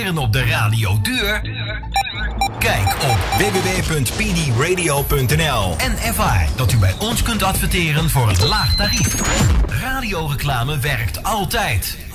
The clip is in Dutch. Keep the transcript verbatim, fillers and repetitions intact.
adverteren op de radio duur? Kijk op w w w punt p d radio punt n l en ervaar dat u bij ons kunt adverteren voor een laag tarief. Radioreclame werkt altijd.